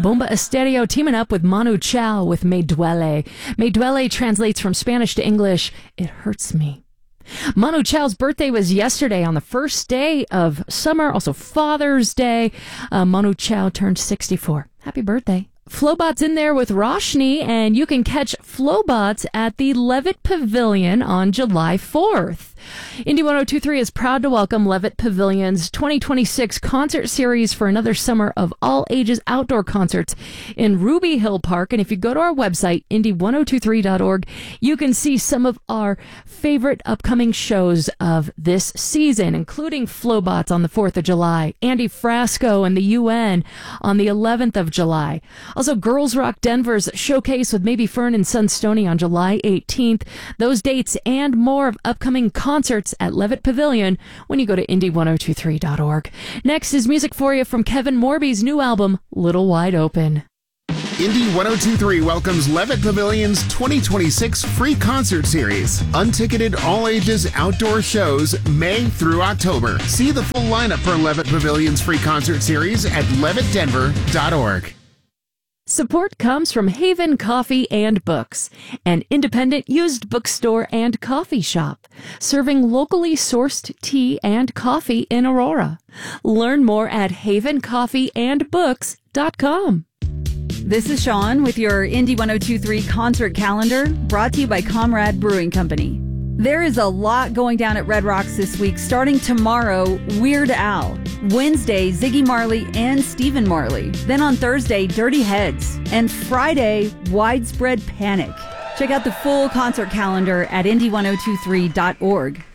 Bomba Estéreo teaming up with Manu Chao with Me Duele. Me Duele translates from Spanish to English, It Hurts Me. Manu Chao's birthday was yesterday on the first day of summer, also Father's Day. Manu Chao turned 64. Happy birthday. Flowbot's in there with Roshni, and you can catch Flowbots at the Levitt Pavilion on July 4th. Indy 102.3 is proud to welcome Levitt Pavilion's 2026 concert series for another summer of all-ages outdoor concerts in Ruby Hill Park. And if you go to our website, indy1023.org, you can see some of our favorite upcoming shows of this season, including Flowbots on the 4th of July, Andy Frasco and the UN on the 11th of July. Also, Girls Rock Denver's Showcase with Maybe Fern and Sunstony on July 18th. Those dates and more of upcoming concerts at Levitt Pavilion when you go to indy1023.org. Next is music for you from Kevin Morby's new album, Little Wide Open. Indy 102.3 welcomes Levitt Pavilion's 2026 free concert series. Unticketed all-ages outdoor shows May through October. See the full lineup for Levitt Pavilion's free concert series at levittdenver.org. Support comes from Haven Coffee and Books, an independent used bookstore and coffee shop, serving locally sourced tea and coffee in Aurora. Learn more at havencoffeeandbooks.com. This is Sean with your Indy 102.3 concert calendar, brought to you by Comrade Brewing Company. There is a lot going down at Red Rocks this week. Starting tomorrow, Weird Al. Wednesday, Ziggy Marley and Stephen Marley. Then on Thursday, Dirty Heads. And Friday, Widespread Panic. Check out the full concert calendar at indy1023.org.